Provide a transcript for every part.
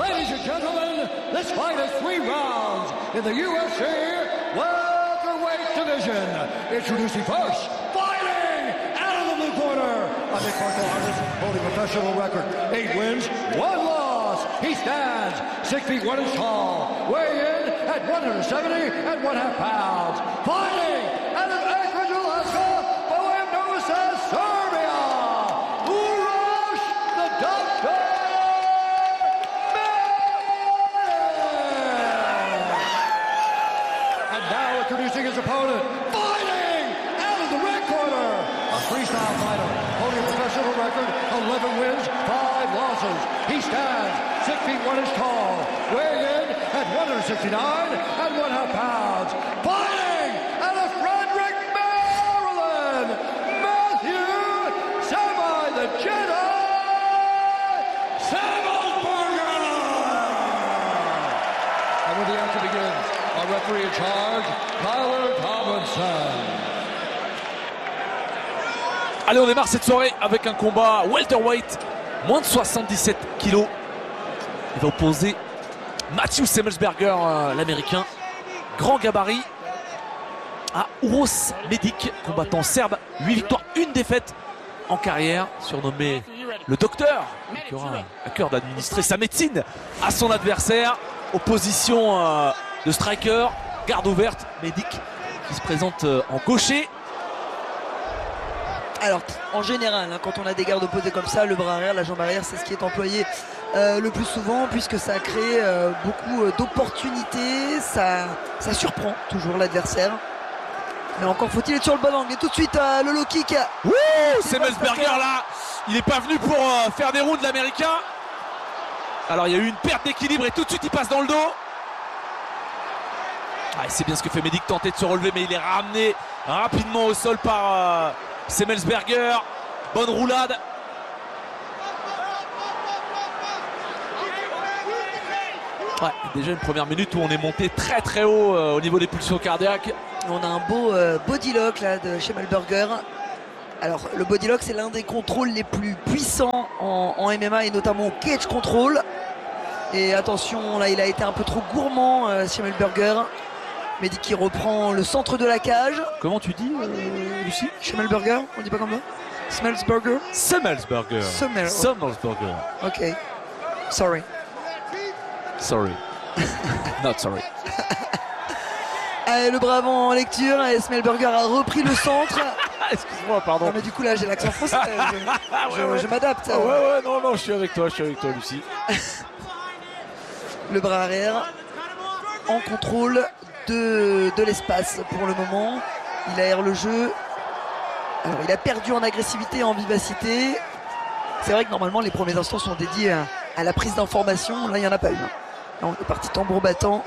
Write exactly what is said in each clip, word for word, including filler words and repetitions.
Ladies and gentlemen, this fight is three rounds in the U F C welterweight division. Introducing first, fighting out of the blue corner, a mixed martial artist holding a professional record. Eight wins, one loss. He stands six feet one inch tall, weighing in at one hundred seventy and one half pounds. Fighting out of Anchorage, Alaska, by way of Novi Sad, Serbia, Uroš the Doctor Mendes. And now introducing his opponent, fighting out of the red corner, a freestyle fighter holding a professional record, eleven wins, five losses. He stands six feet one inch tall, weighing in at one hundred sixty-nine and one half pounds. Fighting out of Frederick, Maryland, Matthew Semi the Jedi Semelsberger. And when the action begins, our referee in charge, Tyler Tomlinson. Allez, on démarre cette soirée avec un combat welterweight, moins de soixante-dix-sept kilos. Il va opposer Matthew Semelsberger, euh, l'américain, grand gabarit, à Uroš Medic, combattant serbe, huit victoires, une défaite en carrière, surnommé le docteur, qui aura à cœur d'administrer sa médecine à son adversaire. Opposition euh, de striker, garde ouverte, Medic qui se présente euh, en gaucher. Alors en général, hein, quand on a des gardes opposés comme ça, le bras arrière, la jambe arrière, c'est ce qui est employé euh, le plus souvent, puisque ça crée euh, beaucoup euh, d'opportunités, ça, ça surprend toujours l'adversaire. Mais encore faut-il être sur le bon angle. Et tout de suite euh, le low kick. Wouh, Semelsberger là, il n'est pas venu pour euh, faire des rounds, l'américain. Alors il y a eu une perte d'équilibre et tout de suite il passe dans le dos. Ah, c'est bien ce que fait Medic, tenter de se relever, mais il est ramené rapidement au sol par euh, Semelsberger. Bonne roulade. Ouais, déjà une première minute où on est monté très très haut euh, au niveau des pulsions cardiaques. On a un beau euh, body lock là de Semelsberger. Alors le body lock, c'est l'un des contrôles les plus puissants en, en M M A et notamment au cage control. Et attention, là il a été un peu trop gourmand, euh, Semelsberger. Medic qui reprend le centre de la cage. Comment tu dis, euh, Lucie? Semelsberger, on dit pas comme ça? Semelsberger. Semelsberger. Semel- Semelsberger. Ok. Sorry. Sorry. Not sorry. Allez, le bras avant en lecture. Et Semelsberger a repris le centre. Excuse-moi, pardon. Non mais du coup là j'ai l'accent français. Je, je, ouais, ouais. je m'adapte. Ah ouais, ouais, non, non, je suis avec toi, je suis avec toi, Lucie. Le bras arrière en contrôle de, de l'espace pour le moment. Il aère le jeu. Alors il a perdu en agressivité et en vivacité. C'est vrai que normalement les premiers instants sont dédiés à, à la prise d'information. Là il n'y en a pas eu. Là on est parti tambour battant.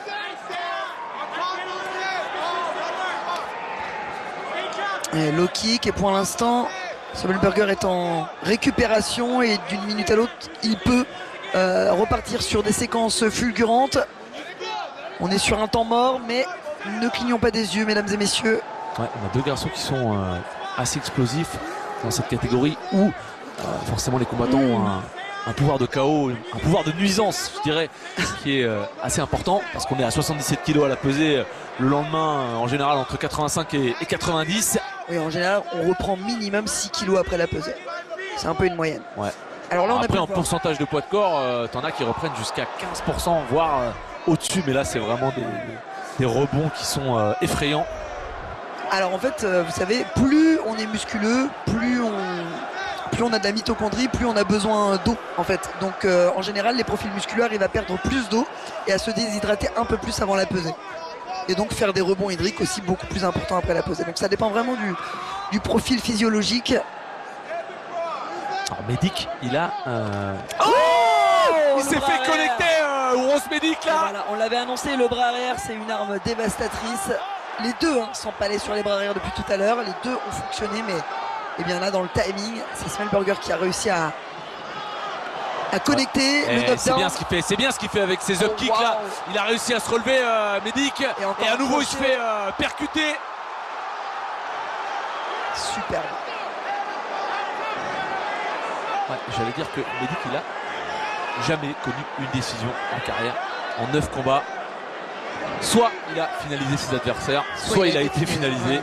Et low kick, et pour l'instant Semelsberger est en récupération et d'une minute à l'autre il peut euh, repartir sur des séquences fulgurantes. On est sur un temps mort, mais ne clignons pas des yeux, mesdames et messieurs. Ouais, on a deux garçons qui sont euh, assez explosifs dans cette catégorie où euh, forcément les combattants mmh. ont un, un pouvoir de K O, un pouvoir de nuisance, je dirais, qui est euh, assez important parce qu'on est à soixante-dix-sept kilos à la pesée euh, le lendemain, euh, en général entre quatre-vingt-cinq et, et quatre-vingt-dix. Oui, en général, on reprend minimum six kilos après la pesée. C'est un peu une moyenne. Ouais. Alors là, on après, a en pourcentage de poids de corps, euh, t'en as qui reprennent jusqu'à quinze pour cent, voire euh, au-dessus, mais là, c'est vraiment des, des rebonds qui sont euh, effrayants. Alors en fait, euh, vous savez, plus on est musculeux, plus on, plus on a de la mitochondrie, plus on a besoin d'eau en fait. Donc euh, en général, les profils musculaires arrivent à perdre plus d'eau et à se déshydrater un peu plus avant la pesée. Et donc faire des rebonds hydriques aussi beaucoup plus importants après la pesée. Donc ça dépend vraiment du, du profil physiologique. Alors Medic, il a... Euh... Oh, il s'est fait connecter euh, Uroš Medic là. Voilà, on l'avait annoncé, le bras arrière c'est une arme dévastatrice. Les deux hein, sont palés sur les bras arrière depuis tout à l'heure. Les deux ont fonctionné, mais eh bien là dans le timing, c'est Semelsberger qui a réussi à, à connecter ouais. le C'est bien ce qu'il fait, c'est bien ce qu'il fait avec ses up kicks oh, wow. là. Il a réussi à se relever, euh, Medic, et, et à nouveau crochet. Il se fait euh, percuter. Superbe. Ouais, j'allais dire que Medic il a jamais connu une décision en carrière en neuf combats. Soit il a finalisé ses adversaires, soit, soit il, il a été finalisé.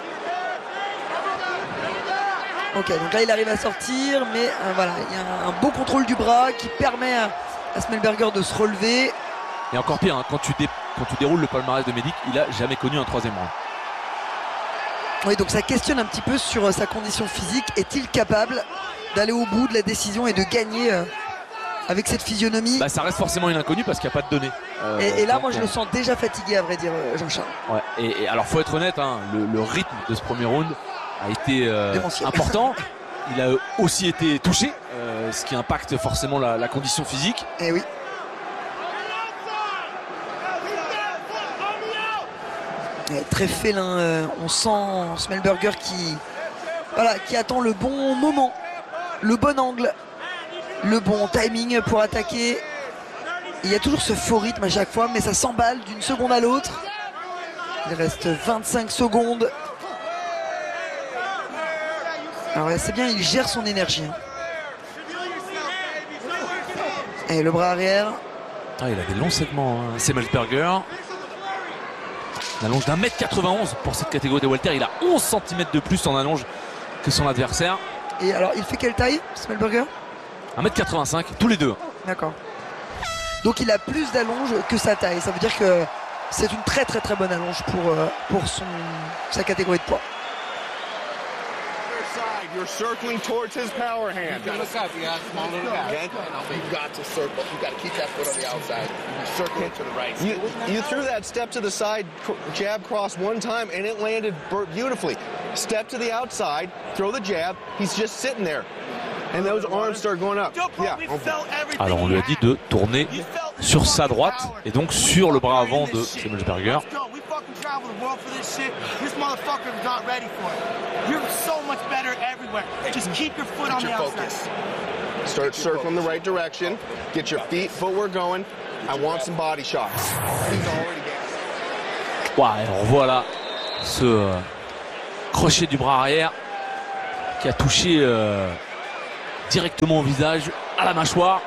Ok, donc là il arrive à sortir, mais euh, voilà, il y a un beau contrôle du bras qui permet à, à Smellberger de se relever. Et encore pire, hein, quand, tu dé, quand tu déroules le palmarès de Medic, il a jamais connu un troisième round. Oui, donc ça questionne un petit peu sur euh, sa condition physique. Est-il capable d'aller au bout de la décision et de gagner euh, avec cette physionomie? Bah, ça reste forcément une inconnue parce qu'il n'y a pas de données. Euh, et, et là, moi, je le sens déjà fatigué, à vrai dire, Jean-Charles. Ouais, et, et alors, faut être honnête, hein, le, le rythme de ce premier round a été euh, important. Il a aussi été touché, euh, ce qui impacte forcément la, la condition physique. Et oui. Et très félin, euh, on sent Smellberger qui, voilà, qui attend le bon moment, le bon angle, le bon timing pour attaquer. Il y a toujours ce faux rythme à chaque fois, mais ça s'emballe d'une seconde à l'autre. Il reste vingt-cinq secondes. Alors c'est bien, il gère son énergie. Et le bras arrière. Ah, il a des longs segments, hein. Smellberger. Une allonge d'un mètre quatre-vingt-onze pour cette catégorie de welter. Il a onze centimètres de plus en allonge que son adversaire. Et alors, il fait quelle taille, Smellberger? un mètre quatre-vingt-cinq, tous les deux. D'accord. Donc il a plus d'allonge que sa taille. Ça veut dire que c'est une très très très bonne allonge pour, euh, pour son, sa catégorie de poids. You're circling towards his power hand. You can look up. You got a small little gap. Okay. You've got to circle. You've got to keep that foot on the outside. You circle it to the right. You, you threw that step to the side, jab cross one time, and it landed beautifully. Step to the outside, throw the jab. He's just sitting there. And those arms start going up. Yeah. Alors on lui a dit de tourner sur sa droite et donc sur le bras avant de Smellberger. Start circling the right direction. Get your feet, footwork going. I want some body shots. Ouais, on voit là ce euh, crochet du bras arrière qui a touché euh, directement au visage, à la mâchoire.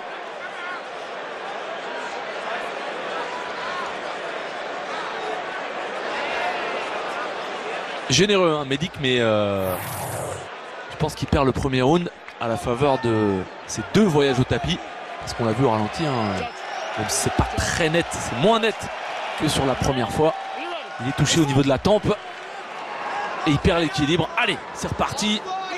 Généreux, hein, Medic, mais euh, je pense qu'il perd le premier round à la faveur de ses deux voyages au tapis. Parce qu'on l'a vu au ralenti, hein, même si c'est pas très net, c'est moins net que sur la première fois. Il est touché au niveau de la tempe et il perd l'équilibre. Allez, c'est reparti.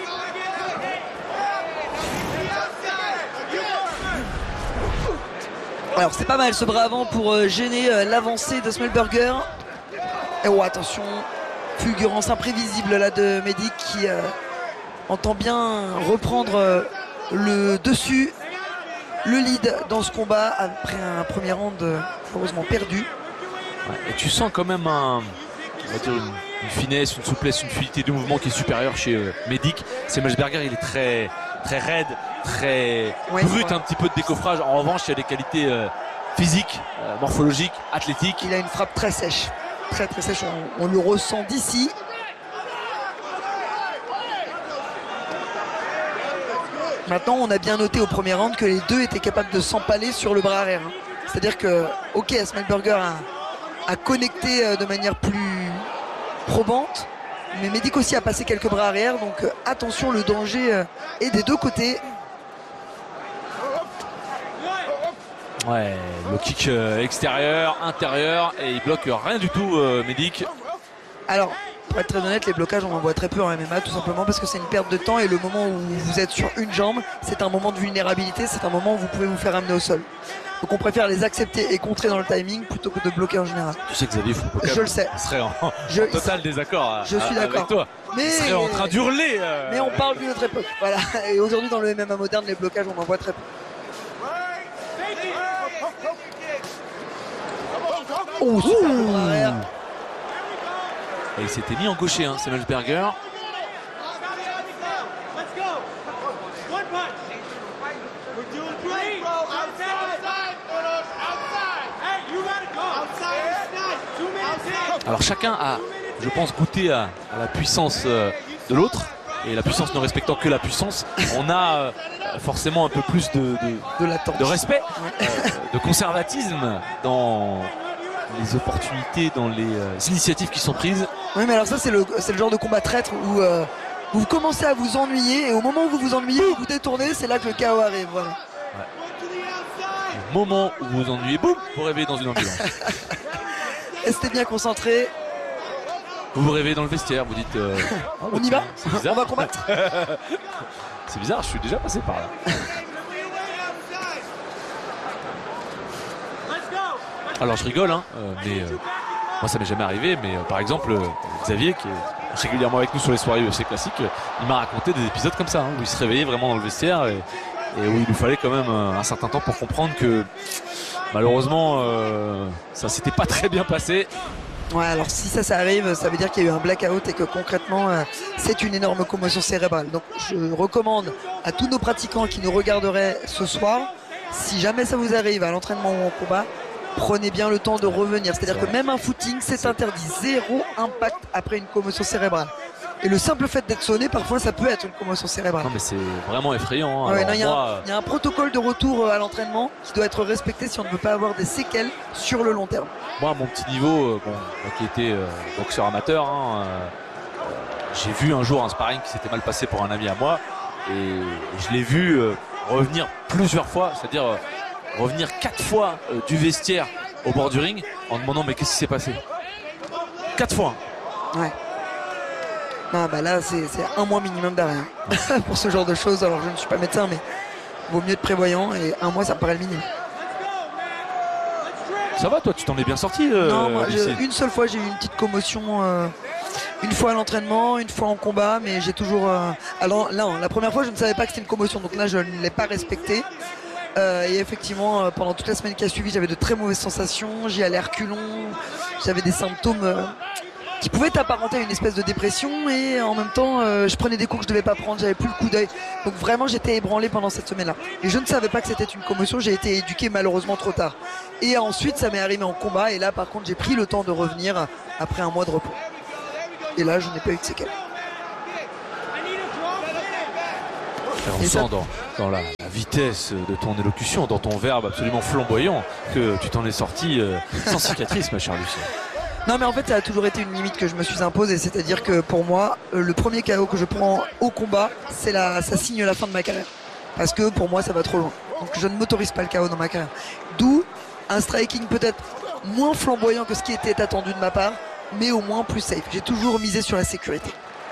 Alors c'est pas mal ce bras avant pour euh, gêner euh, l'avancée de Smellberger. Et oh attention, fulgurance imprévisible là de Medic qui euh, entend bien reprendre euh, le dessus, le lead dans ce combat après un premier round euh, heureusement perdu. Ouais, et tu sens quand même un, on va dire une, une finesse, une souplesse, une fluidité de mouvement qui est supérieure chez euh, Medic. Smellberger, il est très, très raide, très ouais, brut, un petit peu de décoffrage. En revanche, il y a des qualités euh, physiques, euh, morphologiques, athlétiques. Il a une frappe très sèche, très très sèche. On, on le ressent d'ici. Maintenant, on a bien noté au premier round que les deux étaient capables de s'empaler sur le bras arrière. C'est-à-dire que, ok, Smellberger a, a connecté de manière plus probante, mais Medic aussi a passé quelques bras arrière. Donc euh, attention, le danger euh, est des deux côtés. Ouais, le kick euh, extérieur, intérieur, et il bloque rien du tout, euh, Medic. Alors, pour être très honnête, les blocages, on en voit très peu en M M A, tout simplement parce que c'est une perte de temps et le moment où vous êtes sur une jambe, c'est un moment de vulnérabilité, c'est un moment où vous pouvez vous faire amener au sol. Donc on préfère les accepter et contrer dans le timing plutôt que de bloquer en général. Tu sais que Xavier Fourcade, je le sais, serait en, je, en total désaccord je suis avec d'accord. toi. Mais il serait en train d'hurler. Euh... Mais on parle d'une autre époque. Voilà. Et aujourd'hui, dans le M M A moderne, les blocages, on en voit très peu. Oh, super bras arrière. Et il s'était mis en gaucher, hein, Smellberger. Alors chacun a, je pense, goûté à, à la puissance euh, de l'autre. Et la puissance ne respectant que la puissance. On a euh, forcément un peu plus de, de, De latence. de respect, Ouais. euh, de conservatisme dans les opportunités, dans les euh, initiatives qui sont prises. Oui, mais alors ça, c'est le, c'est le genre de combat traître où euh, vous commencez à vous ennuyer et au moment où vous vous ennuyez, vous vous détournez, c'est là que le chaos arrive. Voilà. Au moment où vous vous ennuyez, boum, vous réveillez dans une ambulance. Restez bien concentrés. Vous vous réveillez dans le vestiaire, vous dites euh, oh, On y va. c'est bizarre. On va combattre. C'est bizarre, je suis déjà passé par là. Alors je rigole, hein, euh, mais euh, moi ça m'est jamais arrivé. Mais euh, par exemple, euh, Xavier, qui est régulièrement avec nous sur les soirées U F C classiques, euh, il m'a raconté des épisodes comme ça, hein, où il se réveillait vraiment dans le vestiaire et, et où il nous fallait quand même euh, un certain temps pour comprendre que malheureusement euh, ça s'était pas très bien passé. Ouais, alors si ça, ça arrive, ça veut dire qu'il y a eu un blackout et que concrètement, euh, c'est une énorme commotion cérébrale. Donc je recommande à tous nos pratiquants qui nous regarderaient ce soir, si jamais ça vous arrive à l'entraînement ou en combat, prenez bien le temps de revenir. C'est-à-dire que même un footing, c'est interdit. Zéro impact après une commotion cérébrale. Et le simple fait d'être sonné, parfois, ça peut être une commotion cérébrale. Non mais c'est vraiment effrayant. Hein. Ouais, Alors, non, il y, a moi, un- il y a un protocole de retour à l'entraînement qui doit être respecté si on ne veut pas avoir des séquelles sur le long terme. Moi, à mon petit niveau, euh, bon, moi qui était euh, boxeur amateur, hein, euh, j'ai vu un jour un sparring qui s'était mal passé pour un ami à moi, et je l'ai vu euh, revenir plusieurs fois, c'est-à-dire euh, revenir quatre fois euh, du vestiaire au bord du ring en demandant mais qu'est-ce qui s'est passé? Quatre fois. Ouais. Non, bah là, c'est c'est un mois minimum d'arrêt hein, pour ce genre de choses. Alors, je ne suis pas médecin, mais vaut mieux être prévoyant et un mois, ça me paraît le minimum. Ça va, toi, tu t'en es bien sorti euh, non, moi, je- Lucie une seule fois, j'ai eu une petite commotion. euh, une fois à l'entraînement, une fois en combat, mais j'ai toujours. euh, Alors là, la première fois, je ne savais pas que c'était une commotion, donc là, je ne l'ai pas respecté. Euh, et effectivement, euh, pendant toute la semaine qui a suivi, j'avais de très mauvaises sensations. J'y allais à reculons. J'avais des symptômes euh, qui pouvaient t'apparenter à une espèce de dépression. Et en même temps, euh, je prenais des coups que je devais pas prendre. J'avais plus le coup d'œil. Donc vraiment, j'étais ébranlé pendant cette semaine-là. Et je ne savais pas que c'était une commotion. J'ai été éduqué malheureusement trop tard. Et ensuite, ça m'est arrivé en combat. Et là, par contre, j'ai pris le temps de revenir après un mois de repos. Et là, je n'ai pas eu de séquelles. On Et sent ça- dans, dans la, la vitesse de ton élocution, dans ton verbe absolument flamboyant, que tu t'en es sorti euh, sans cicatrice, ma chère Lucie. Non, mais en fait, ça a toujours été une limite que je me suis imposée. C'est-à-dire que pour moi, euh, le premier K O que je prends au combat, c'est la, ça signe la fin de ma carrière. Parce que pour moi, ça va trop loin. Donc je ne m'autorise pas le K O dans ma carrière. D'où un striking peut-être moins flamboyant que ce qui était attendu de ma part, mais au moins plus safe. J'ai toujours misé sur la sécurité.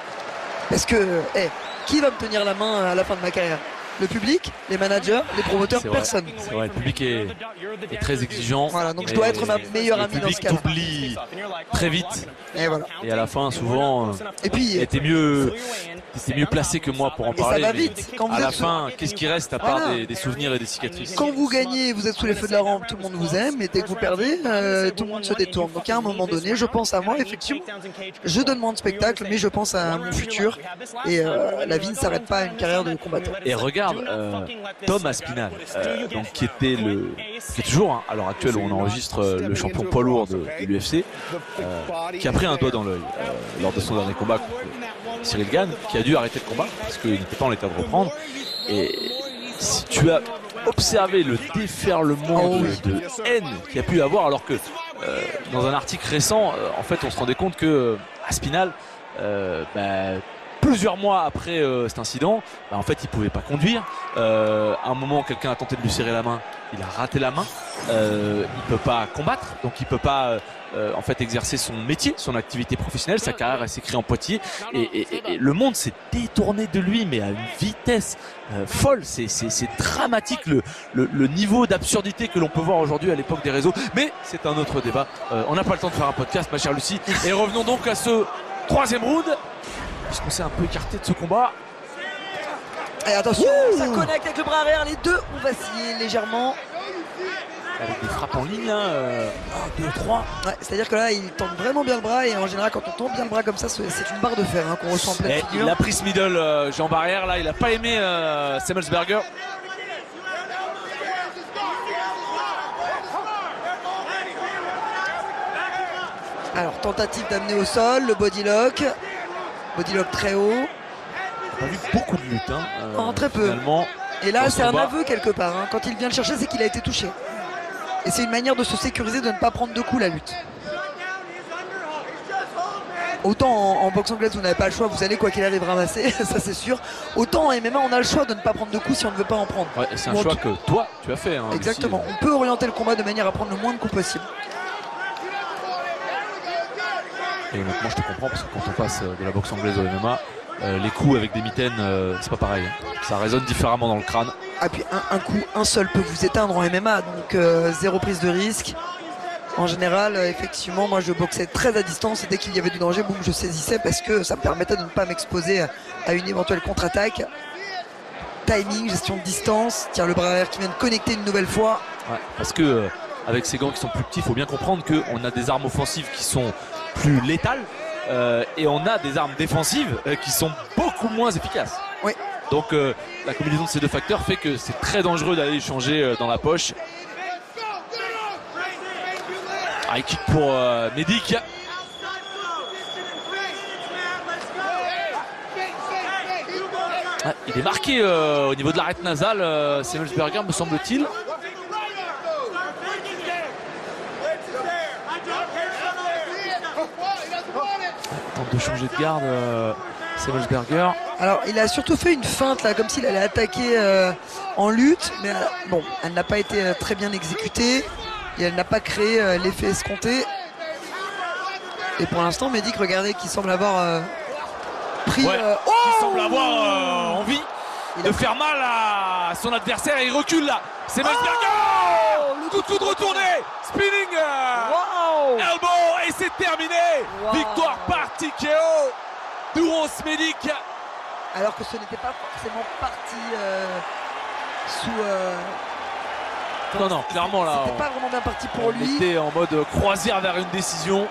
Parce que, eh, qui va me tenir la main à la fin de ma carrière? Le public, les managers, les promoteurs, C'est vrai. personne. C'est vrai, le public est, est très exigeant. Voilà, donc je Et dois être ma meilleure le amie dans public ce cas-là. t'oublie très vite. Et voilà. Et à la fin, souvent, euh, Et puis, t'es mieux, t'es mieux placé que moi pour en Et ça parler. va mais vite. Quand vous à la êtes- fin, qu'est-ce qui reste à part Voilà. des, des souvenirs et des cicatrices? quand vous gagnez, vous êtes sous les feux de la rampe, tout le monde vous aime, et dès que vous perdez, euh, tout le monde se détourne. Donc à un moment donné, je pense à moi, effectivement. Je donne moins de spectacles, mais je pense à mon futur. Et euh, la vie ne s'arrête pas à une carrière de combattant. Et regarde, euh, Tom Aspinall, euh, donc, qui était le, qui est toujours, hein, à l'heure actuelle où on enregistre, euh, le champion poids lourd de, de l'U F C, euh, qui a pris un doigt dans l'œil euh, lors de son dernier combat contre Cyril Gane, qui a dû arrêter le combat parce qu'il n'était pas en état de reprendre. Et si tu as observé le déferlement Oh de, oui. de haine qu'il y a pu y avoir, alors que euh, dans un article récent, euh, en fait, on se rendait compte que euh, Aspinall, euh, bah, plusieurs mois après euh, cet incident, bah, en fait, il pouvait pas conduire. Euh, à un moment, quelqu'un a tenté de lui serrer la main, il a raté la main. Euh, il peut pas combattre, donc il peut pas euh, en fait exercer son métier, son activité professionnelle. Sa carrière elle s'écrit en Poitiers et, et- et- et le monde s'est détourné de lui, mais à une vitesse euh, folle. C'est, c'est, c'est dramatique le, le, le niveau d'absurdité que l'on peut voir aujourd'hui à l'époque des réseaux. Mais c'est un autre débat. Euh, on n'a pas le temps de faire un podcast, ma chère Lucie. Et revenons donc à ce troisième round, puisqu'on s'est un peu écarté de ce combat. Et attention, ça connecte avec le bras arrière, les deux ont vacillé légèrement. Avec des frappes en ligne, hein, euh, un, deux, trois. Ouais, c'est-à-dire que là, il tente vraiment bien le bras et en général, quand on tente bien le bras comme ça, c'est c'est une barre de fer hein, qu'on ressent en pleine Et figure. il a pris ce middle euh, Jean Barrière là, il a pas aimé euh, Semmelsberger. Alors, tentative d'amener au sol, le body lock. Body lock très haut. On a pas vu beaucoup de luttes hein, euh, Oh, très peu. finalement. Et là, dans ce c'est un combat. aveu quelque part. Hein. Quand il vient le chercher, c'est qu'il a été touché. Et c'est une manière de se sécuriser, de ne pas prendre de coups la lutte. Autant en, en boxe anglaise, vous n'avez pas le choix, vous allez quoi qu'il arrive ramasser, ça c'est sûr. Autant en M M A, on a le choix de ne pas prendre de coups si on ne veut pas en prendre. Ouais, et c'est un Ou en choix tout- que toi, tu as fait. Hein, Exactement. Lucie. On peut orienter le combat de manière à prendre le moins de coups possible. Et honnêtement, je te comprends parce que quand on passe euh, de la boxe anglaise au M M A, euh, les coups avec des mitaines, euh, c'est pas pareil. hein. Ça résonne différemment dans le crâne. Ah puis un, un coup, un seul peut vous éteindre en M M A, donc euh, zéro prise de risque. En général, euh, effectivement, moi je boxais très à distance et dès qu'il y avait du danger, boum, je saisissais parce que ça me permettait de ne pas m'exposer à, à une éventuelle contre-attaque. Timing, gestion de distance, tiens le bras arrière qui vient de connecter une nouvelle fois. Ouais, parce que euh, avec ces gants qui sont plus petits, il faut bien comprendre qu'on a des armes offensives qui sont plus létales euh, et on a des armes défensives euh, qui sont beaucoup moins efficaces. Oui. Donc euh, la combinaison de ces deux facteurs fait que c'est très dangereux d'aller échanger euh, dans la poche. High kick pour euh, Medic. Ah, il est marqué euh, au niveau de l'arête nasale, euh, Semelsberger, me semble-t-il. Tente de changer de garde, euh, Semelsberger. Alors il a surtout fait une feinte là, comme s'il allait attaquer euh, en lutte, mais euh, bon, elle n'a pas été euh, très bien exécutée et elle n'a pas créé euh, l'effet escompté. Et pour l'instant, Medic, regardez, qui semble avoir euh, pris. Ouais, euh, qui semble avoir euh, envie Il de a- faire mal à son adversaire et il recule là. Semelsberger, Oh, coup de coude retourné, spinning, euh, Wow. elbow et c'est terminé. Wow. Victoire par T K O d'Uros Medic. Alors que ce n'était pas forcément parti euh, sous. euh, Non, non, clairement là, C'était pas vraiment bien parti pour on lui. était en mode croisière vers une décision.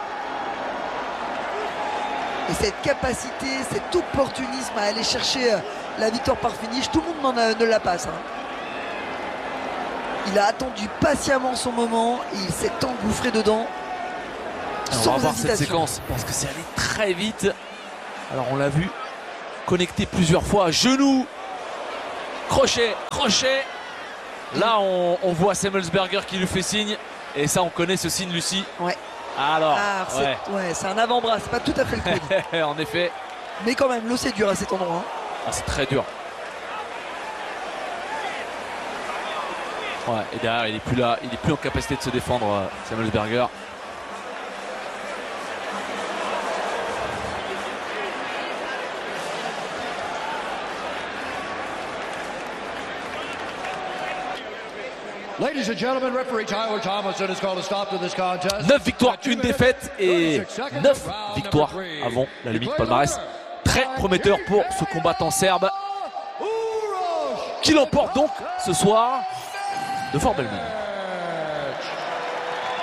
Et cette capacité, cet opportunisme à aller chercher euh, la victoire par finish, tout le monde n'en a- ne la passe. hein. Il a attendu patiemment son moment et il s'est engouffré dedans. On va Sans voir cette hésitation. séquence parce que c'est allé très vite. Alors on l'a vu connecté plusieurs fois, genou, crochet, crochet. Là on, on voit Semelsberger qui lui fait signe et ça on connaît ce signe, Lucie. Ouais. Alors, Ah, c'est ouais, ouais, c'est un avant-bras, c'est pas tout à fait le coude. en effet, Mais quand même, l'eau c'est dur à cet endroit. hein. ah, c'est très dur. Ouais, et derrière il est plus là, il est plus en capacité de se défendre, euh, Semelsberger. Ladies and gentlemen, referee Tyler Thomason has called a stop to this contest. neuf victoires, une défaite et neuf victoires avant la limite palmarès. Très prometteur pour ce combattant serbe qui l'emporte donc ce soir de Fort Belmont.